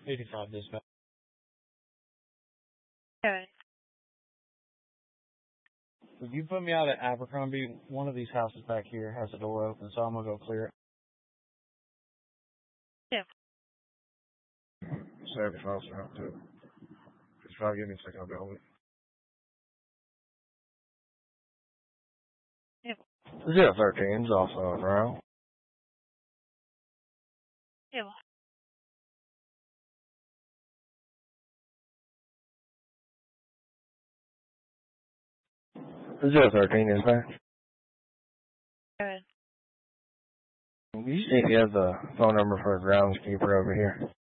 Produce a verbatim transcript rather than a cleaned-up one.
eighty-five dispatch. Okay. If you put me out at Abercrombie, one of these houses back here has the door open, so I'm going to go clear it. Yeah. Savage House out too. Just try to give me a second, I'll be on it. Yeah. Yeah, thirteen's also around. Yeah. Zero thirteen is back. Okay. You see if you have the phone number for a groundskeeper over here.